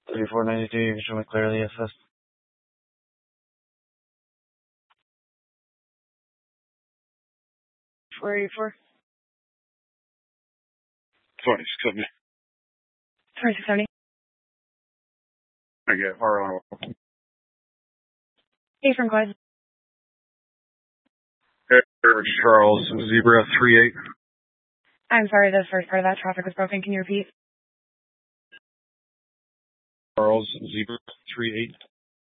3492, you can show me clearly SS. 484. 2670. 2670. I get RO. Hey, from Clyde. Average Charles, Zebra 38. I'm sorry, the first part of that traffic was broken. Can you repeat? Charles, Zebra 38.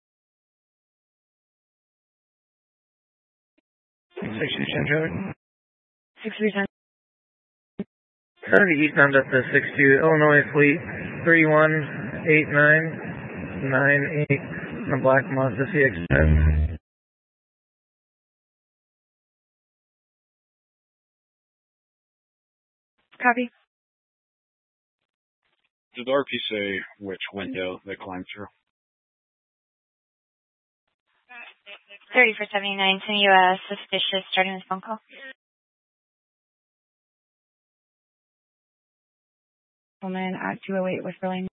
6210. 6310. Saturday eastbound up to 62 Illinois Fleet 318998 on Black Mazda CX-10. Copy. Did the RP say which window they climbed through? 30 for 79 to U.S. Suspicious starting this phone call. Woman at 208 Whisper Lane.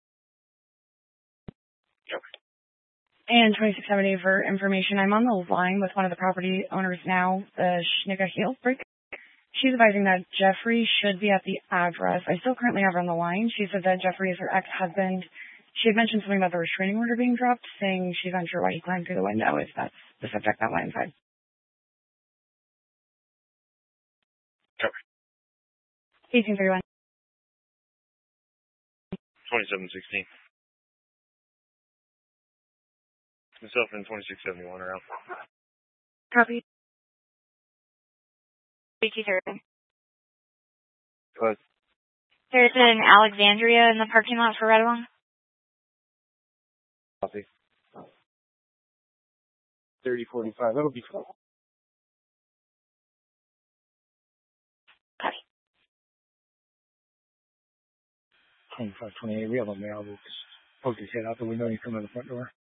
Yep. And 2670 for information. I'm on the line with one of the property owners now, the Schnicka Heel Brick. She's advising that Jeffrey should be at the address. I still currently have her on the line. She said that Jeffrey is her ex-husband. She had mentioned something about the restraining order being dropped, saying she's unsure why he climbed through the window, if that's the subject that went inside. Copy. 1831. 2716. Myself and 2671 are out. Copy. 3230. Go ahead. There's an Alexandria in the parking lot for right along. Copy. 3045. That'll be cool. Copy. 2528. We have a male that's poked his head out the window and he come in the front door.